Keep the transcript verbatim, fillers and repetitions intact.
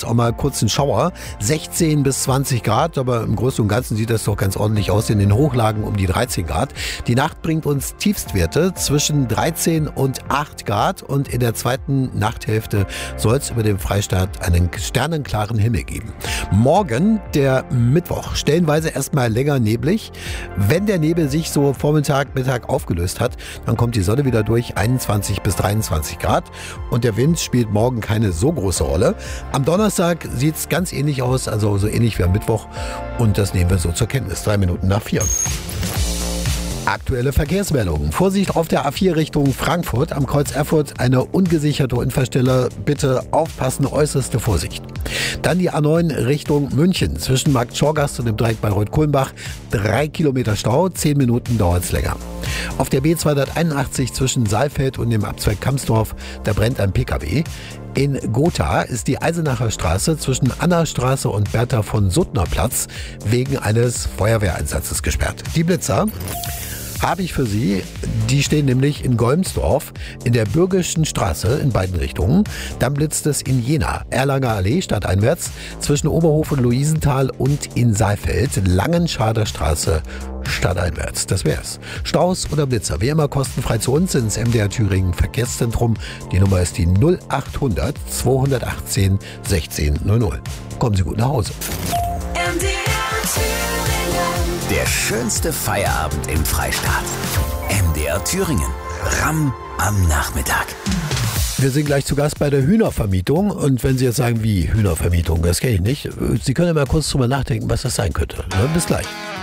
auch mal kurz einen Schauer. sechzehn bis zwanzig Grad, aber im Großen und Ganzen sieht das doch ganz ordentlich aus. In den Hochlagen um die dreizehn Grad. Die Nacht bringt uns Tiefstwerte zwischen dreizehn und acht Grad und in der zweiten Nachthälfte soll es über dem Freistaat einen sternenklaren Himmel geben. Morgen, der Mittwoch, stellenweise erstmal länger neblig. Wenn der Nebel sich so Vormittag, Mittag aufgelöst hat, dann kommt die Sonne wieder durch, einundzwanzig bis dreiundzwanzig Grad und der Wind spielt morgen keine so große Rolle. Am Donnerstag sieht es ganz ähnlich aus, also so ähnlich wie am Mittwoch und das nehmen wir so zur Kenntnis. Drei Minuten nach vier. Aktuelle Verkehrsmeldungen. Vorsicht auf der A vier Richtung Frankfurt. Am Kreuz Erfurt eine ungesicherte Unfallstelle. Bitte aufpassen, äußerste Vorsicht. Dann die A neun Richtung München. Zwischen Markt Schorgast und dem Dreieck Bayreuth-Kulmbach. Drei Kilometer Stau, zehn Minuten dauert es länger. Auf der B zweihunderteinundachtzig zwischen Saalfeld und dem Abzweig Kamsdorf, da brennt ein Pkw. In Gotha ist die Eisenacher Straße zwischen Annastraße und Bertha von Suttner Platz wegen eines Feuerwehreinsatzes gesperrt. Die Blitzer habe ich für Sie. Die stehen nämlich in Golmsdorf in der Bürgischen Straße in beiden Richtungen. Dann blitzt es in Jena, Erlanger Allee stadteinwärts zwischen Oberhof und Luisenthal und in Saalfeld, Langenschader Straße stadteinwärts. Das wär's. Staus oder Blitzer, wie immer kostenfrei zu uns ins M D R Thüringen Verkehrszentrum. Die Nummer ist die null achthundert zweihundertachtzehn sechzehn null null. Kommen Sie gut nach Hause. M D R Thüringen. Der schönste Feierabend im Freistaat. M D R Thüringen. Ramm am Nachmittag. Wir sind gleich zu Gast bei der Hühnervermietung. Und wenn Sie jetzt sagen, wie Hühnervermietung, das kenne ich nicht. Sie können ja mal kurz drüber nachdenken, was das sein könnte. Bis gleich.